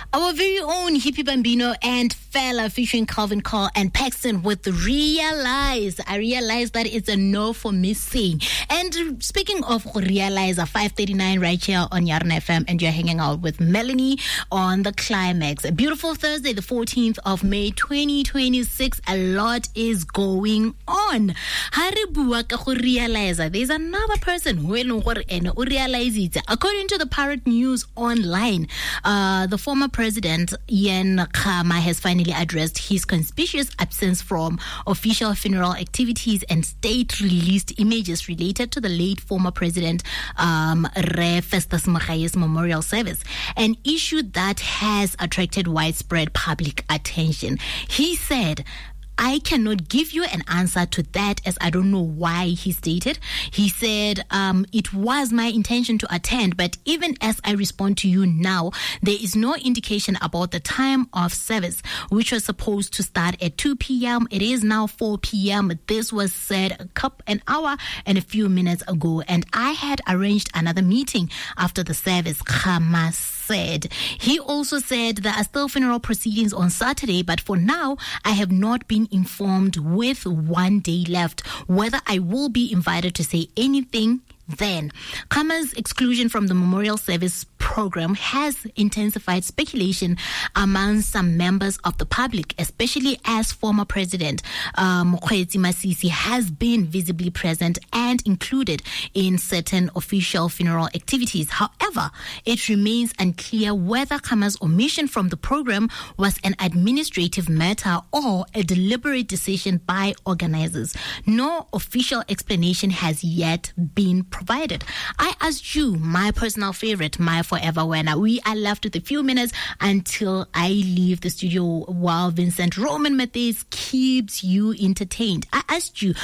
Our very own Hippie Bambino and Fella featuring Calvin Cole and Paxton with Realize. I realize that it's a no for missing. And speaking of Realize, 5:39 right here on Yarn FM, and you're hanging out with Melanie on The Climax. A beautiful Thursday, the 14th of May, 2026. A lot is going on. Realize. There's another person who realize it. According to the Parrot News Online, the former president, Ian Khama, has finally addressed his conspicuous absence from official funeral activities and state-released images related to the late former president, Re Festus Mogae's memorial service, an issue that has attracted widespread public attention. He said, "I cannot give you an answer to that, as I don't know why," he stated. He said, "It was my intention to attend, but even as I respond to you now, there is no indication about the time of service, which was supposed to start at 2 p.m. It is now 4 p.m. This was said an hour and a few minutes ago, and I had arranged another meeting after the service," Khama said. He also said there are still funeral proceedings on Saturday, but for now, I have not been informed, with 1 day left, whether I will be invited to say anything then. Khama's exclusion from the memorial service program has intensified speculation among some members of the public, especially as former president Mokgweetsi Masisi has been visibly present and included in certain official funeral activities. However, it remains unclear whether Khama's omission from the program was an administrative matter or a deliberate decision by organizers. No official explanation has yet been provided. I asked you, my personal favorite, my forever winner. We are left with a few minutes until I leave the studio while Vincent Roman Matthias keeps you entertained. I asked you,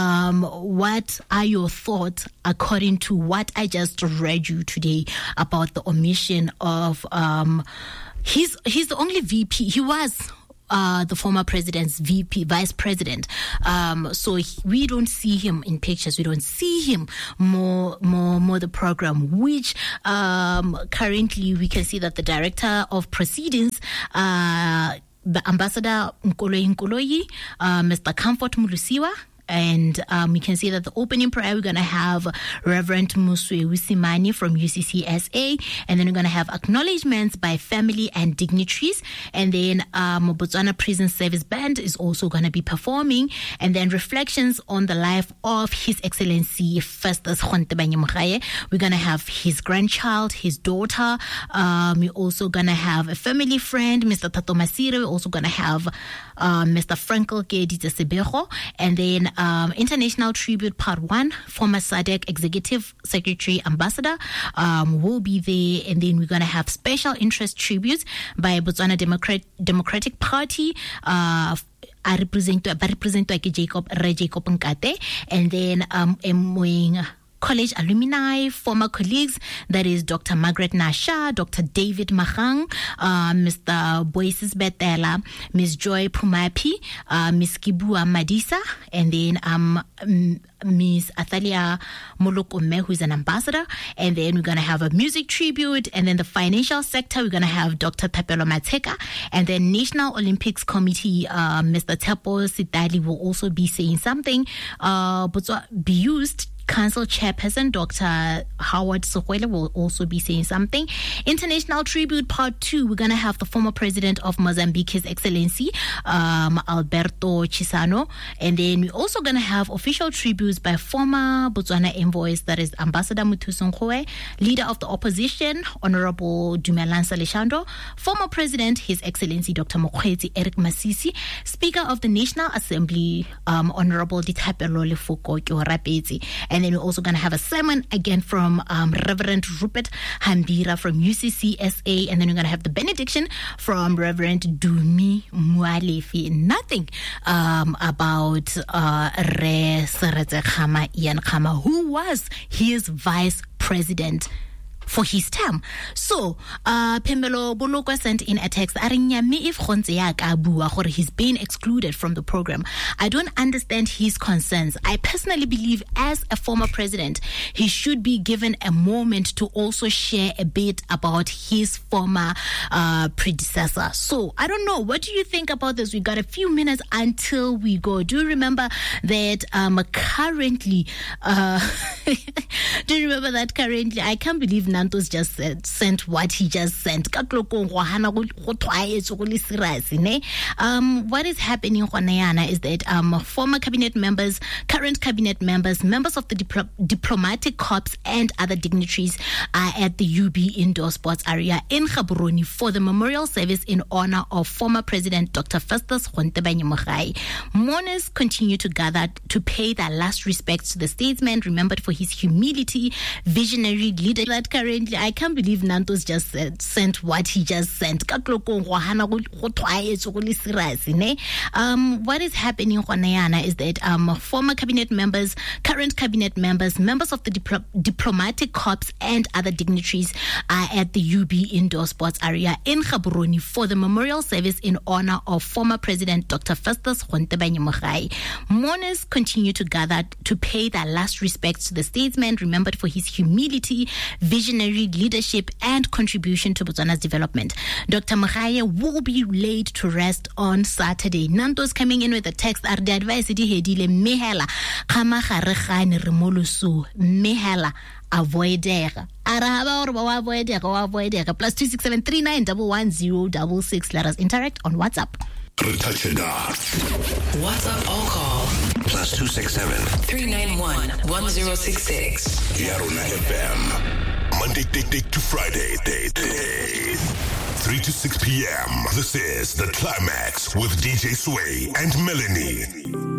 what are your thoughts according to what I just read you today about the omission of he's the only VP. He was the former president's vice president. So we don't see him in pictures. We don't see him more the program, which currently we can see that the director of proceedings, the Ambassador Nkoloyi, Mr. Comfort Mulusiwa, and we can see that the opening prayer, we're going to have Reverend Muswe Wisimani from UCCSA, and then we're going to have acknowledgements by family and dignitaries, and then Botswana Prison Service Band is also going to be performing, and then reflections on the life of His Excellency Festus Kgontebanye Mogae. We're going to have his grandchild, his daughter. We're also going to have a family friend, Mr. Tato Masire. We're also going to have Mr. Frankel Kedize Sebego, and then International Tribute Part 1, former SADC Executive Secretary Ambassador will be there, and then we're going to have special interest tributes by Botswana Democratic Party, represented by Jacob Nkate, and then college alumni, former colleagues, that is Dr. Margaret Nasha, Dr. David Mahang, Mr. Boyces Betela, Ms. Joy Pumapi, Ms. Kibua Madisa, and then Ms. Athalia Molokome, who is an ambassador, and then we're going to have a music tribute, and then the financial sector, we're going to have Dr. Tapelo Mateka, and then National Olympics Committee, Mr. Tepo Sitali will also be saying something, be used. Council Chairperson Dr. Howard Sokwele will also be saying something. International Tribute Part 2, we're going to have the former president of Mozambique, His Excellency Alberto Chisano, and then we're also going to have official tributes by former Botswana envoys, that is Ambassador Muthuso Nkgoe, leader of the opposition Honorable Dumelang Saleshando, former president His Excellency Dr. Mokgweetsi Eric Masisi, Speaker of the National Assembly Honorable Dithapelo Lefoko Kyorapetsi. And then we're also going to have a sermon again from Reverend Rupert Hambira from UCCSA. And then we're going to have the benediction from Reverend Dumi Mualefi. Nothing about Re Seretse Khama, Ian Khama, who was his vice president for his term. So, Pembelo Bolokwa sent in a text, if he's being excluded from the program. I don't understand his concerns. I personally believe as a former president, he should be given a moment to also share a bit about his former predecessor. So, I don't know. What do you think about this? We got a few minutes until we go. Do you remember that currently, I can't believe Nantos just sent what he just sent. What is happening, is that former cabinet members, current cabinet members, members of the diplomatic corps and other dignitaries are at the UB indoor sports area in Gaborone for the memorial service in honor of former President Dr. Festus Gontebanye Mogae. Mourners continue to gather to pay their last respects to the statesman remembered for his humility, visionary leadership. That currently, I can't believe Nantos just sent what he just sent. What is happening, is that former cabinet members, current cabinet members, members of the diplomatic corps and other dignitaries are at the UB indoor sports area in Gaborone for the memorial service in honor of former President Dr. Festus Gontebanye Mogae. Mourners continue to gather to pay their last respects to the statesman remembered for his humility, visionary leadership and contribution to Botswana's development. Dr. Mogae will be laid to rest on Saturday. Nantos coming in with a text, the advice hedile mehela khamagare remolusu mehela avoidega araba or avoidega +267 39111066. Let us interact on WhatsApp. WhatsApp or call +267 3911066. Yarona FM. Monday to Friday, 3 to 6 p.m. This is The Climax with DJ Sway and Melanie.